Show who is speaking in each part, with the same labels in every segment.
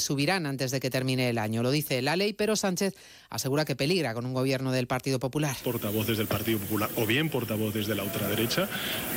Speaker 1: subirán antes de que termine el año. Lo dice la ley, pero Sánchez asegura que peligra con un gobierno del Partido Popular.
Speaker 2: Portavoces del Partido Popular o bien portavoces de la ultraderecha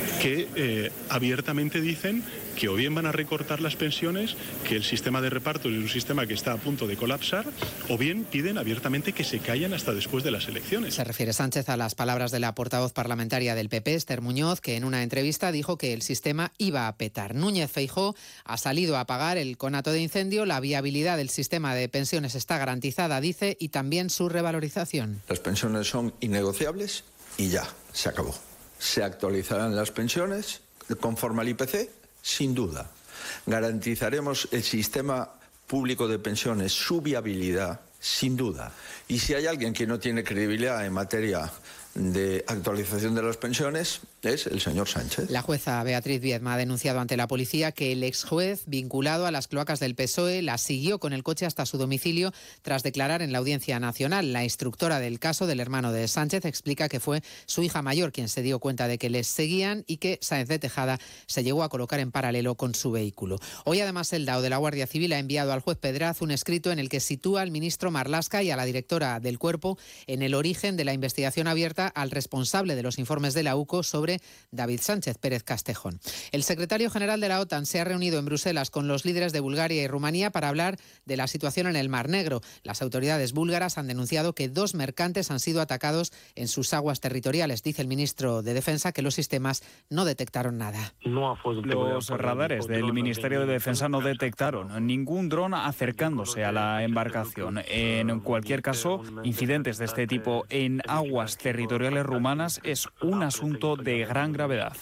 Speaker 2: que abiertamente dicen que o bien van a recortar las pensiones, que el sistema de reparto es un sistema que está a punto de colapsar, o bien piden abiertamente que se callen hasta después de las elecciones.
Speaker 1: Se refiere Sánchez a las palabras de la portavoz parlamentaria del PP, Esther Muñoz, que en una entrevista dijo que el sistema iba a petar. Núñez Feijóo ha salido a apagar el conato de incendio. La viabilidad del sistema de pensiones está garantizada, dice, y también su revalorización.
Speaker 3: Las pensiones son innegociables y ya, se acabó. Se actualizarán las pensiones conforme al IPC, sin duda. Garantizaremos el sistema público de pensiones, su viabilidad, sin duda. Y si hay alguien que no tiene credibilidad en materia de actualización de las pensiones, es el señor Sánchez.
Speaker 1: La jueza Beatriz Viedma ha denunciado ante la policía que el exjuez vinculado a las cloacas del PSOE la siguió con el coche hasta su domicilio tras declarar en la Audiencia Nacional. La instructora del caso del hermano de Sánchez explica que fue su hija mayor quien se dio cuenta de que les seguían y que Sáenz de Tejada se llegó a colocar en paralelo con su vehículo. Hoy además el DAO de la Guardia Civil ha enviado al juez Pedraz un escrito en el que sitúa al ministro Marlaska y a la directora del Cuerpo en el origen de la investigación abierta al responsable de los informes de la UCO sobre David Sánchez Pérez Castejón. El secretario general de la OTAN se ha reunido en Bruselas con los líderes de Bulgaria y Rumanía para hablar de la situación en el Mar Negro. Las autoridades búlgaras han denunciado que 2 mercantes han sido atacados en sus aguas territoriales. Dice el ministro de Defensa que los sistemas no detectaron nada.
Speaker 4: Los radares del Ministerio de Defensa no detectaron ningún dron acercándose a la embarcación. En cualquier caso, incidentes de este tipo en aguas territoriales rumanas es un asunto de gran gravedad.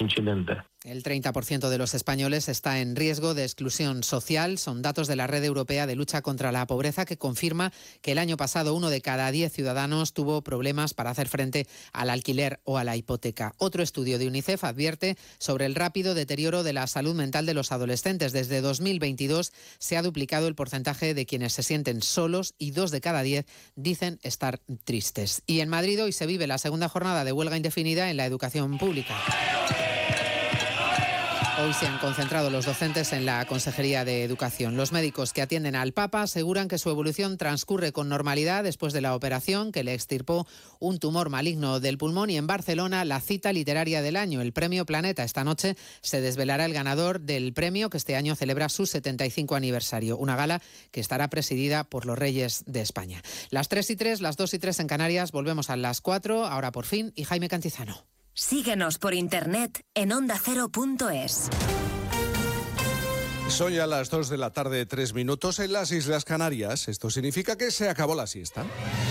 Speaker 1: El 30% de los españoles está en riesgo de exclusión social. Son datos de la Red Europea de Lucha contra la Pobreza que confirma que el año pasado 1 de cada 10 ciudadanos tuvo problemas para hacer frente al alquiler o a la hipoteca. Otro estudio de UNICEF advierte sobre el rápido deterioro de la salud mental de los adolescentes. Desde 2022 se ha duplicado el porcentaje de quienes se sienten solos y 2 de cada 10 dicen estar tristes. Y en Madrid hoy se vive la segunda jornada de huelga indefinida en la educación pública. Hoy se han concentrado los docentes en la Consejería de Educación. Los médicos que atienden al Papa aseguran que su evolución transcurre con normalidad después de la operación que le extirpó un tumor maligno del pulmón. Y en Barcelona, la cita literaria del año, el Premio Planeta. Esta noche se desvelará el ganador del premio que este año celebra su 75 aniversario. Una gala que estará presidida por los Reyes de España. Las 3:03, las 2:03 en Canarias. Volvemos a las 4, ahora por fin, y Jaime Cantizano.
Speaker 5: Síguenos por internet en ondacero.es.
Speaker 6: Son ya las 2 de la tarde, 3 minutos en las Islas Canarias. Esto significa que se acabó la siesta.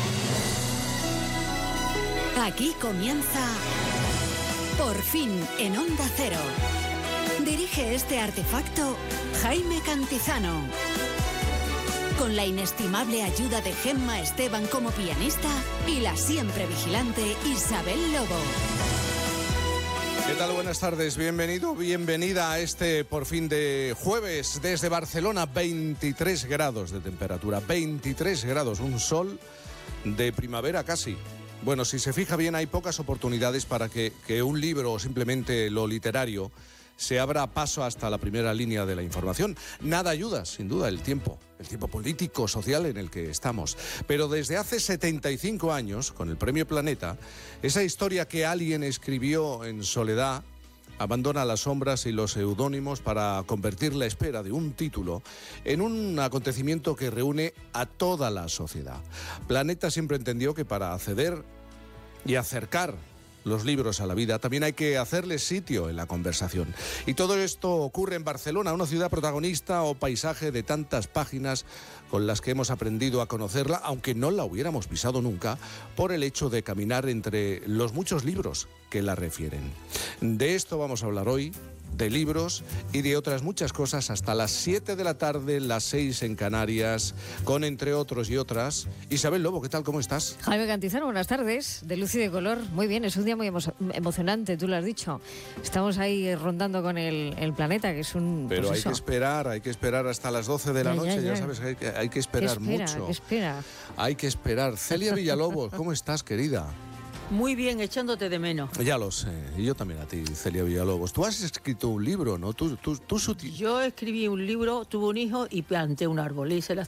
Speaker 5: Aquí comienza Por fin en Onda Cero. Dirige este artefacto Jaime Cantizano. Con la inestimable ayuda de Gemma Esteban como pianista y la siempre vigilante Isabel Lobo.
Speaker 6: ¿Qué tal? Buenas tardes, bienvenido, bienvenida a este por fin de jueves desde Barcelona. 23 grados de temperatura, 23 grados, un sol de primavera casi. Bueno, si se fija bien, hay pocas oportunidades para que un libro o simplemente lo literario se abra paso hasta la primera línea de la información. Nada ayuda, sin duda, el tiempo político, social en el que estamos. Pero desde hace 75 años, con el Premio Planeta, esa historia que alguien escribió en soledad abandona las sombras y los seudónimos para convertir la espera de un título en un acontecimiento que reúne a toda la sociedad. Planeta siempre entendió que para acceder y acercar los libros a la vida, también hay que hacerles sitio en la conversación. Y todo esto ocurre en Barcelona, una ciudad protagonista o paisaje de tantas páginas con las que hemos aprendido a conocerla, aunque no la hubiéramos pisado nunca, por el hecho de caminar entre los muchos libros que la refieren. De esto vamos a hablar hoy, de libros y de otras muchas cosas hasta las 7 de la tarde, las 6 en Canarias, con entre otros y otras. Isabel Lobo, ¿qué tal? ¿Cómo estás?
Speaker 7: Jaime Cantizano, buenas tardes, de luz y de color. Muy bien, es un día muy emocionante, tú lo has dicho. Estamos ahí rondando con el planeta, que es un...
Speaker 6: Pero
Speaker 7: pues
Speaker 6: hay que esperar hasta las 12 de la noche, ya sabes, hay que esperar mucho. Hay que esperar. Celia Villalobos, ¿cómo estás, querida?
Speaker 8: Muy bien, echándote de menos.
Speaker 6: Ya lo sé, y yo también a ti, Celia Villalobos. Tú has escrito un libro, ¿no? Yo
Speaker 8: escribí un libro, tuve un hijo y planté un árbol. Le hice